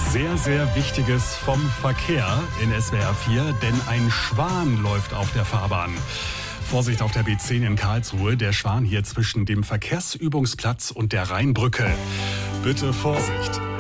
Sehr, sehr Wichtiges vom Verkehr in SWR 4, denn ein Schwan läuft auf der Fahrbahn. Vorsicht auf der B10 in Karlsruhe, der Schwan hier zwischen dem Verkehrsübungsplatz und der Rheinbrücke. Bitte Vorsicht!